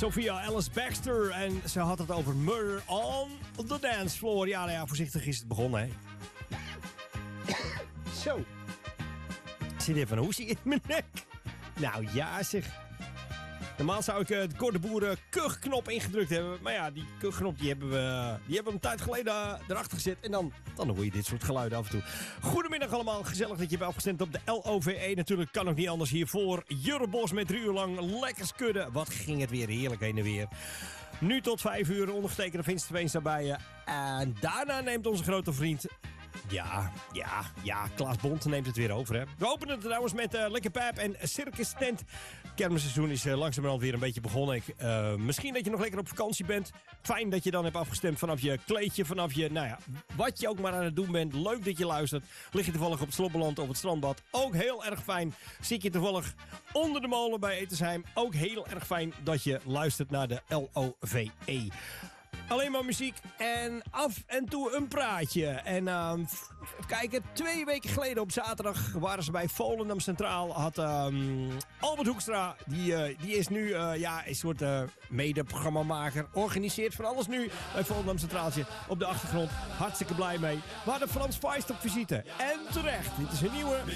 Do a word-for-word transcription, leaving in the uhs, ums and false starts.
Sophia Alice Baxter. En ze had het over Murder on the Dance Floor. Ja, nou ja, voorzichtig is het begonnen, hè. Zo. Zit even een hoesie in mijn nek. Nou ja, zeg. Normaal zou ik uh, de Cor de Boer kuchknop ingedrukt hebben. Maar ja, die kuchknop die hebben we, die hebben we een tijd geleden uh, erachter gezet. En dan, dan hoor je dit soort geluiden af en toe. Goedemiddag allemaal. Gezellig dat je hebt afgestemd op de L O V E. Natuurlijk kan ook niet anders hiervoor. Jurre Bos met drie uur lang lekker skudden. Wat ging het weer heerlijk heen en weer. Nu tot vijf uur ondergetekende Vince Tweens daarbij. Uh, en daarna neemt onze grote vriend... Ja, ja, ja, Klaas Bont neemt het weer over, hè. We openen het trouwens met uh, Lekker Pijp en Circus Tent. Kermisseizoen is uh, langzamerhand weer een beetje begonnen. Ik, uh, misschien dat je nog lekker op vakantie bent. Fijn dat je dan hebt afgestemd vanaf je kleedje, vanaf je, nou ja, wat je ook maar aan het doen bent. Leuk dat je luistert. Lig je toevallig op het slobbeland of het strandbad. Ook heel erg fijn. Zit je toevallig onder de molen bij Etersheim. Ook heel erg fijn dat je luistert naar de L O V E. Alleen maar muziek en af en toe een praatje. En uh, even kijken, twee weken geleden op zaterdag waren ze bij Volendam Centraal. Had um, Albert Hoekstra, die, uh, die is nu uh, ja, een soort uh, mede-programmamaker. Organiseert van alles nu bij Volendam Centraaltje op de achtergrond. Hartstikke blij mee. We hadden Frans Feist op visite. En terecht, dit is een nieuwe...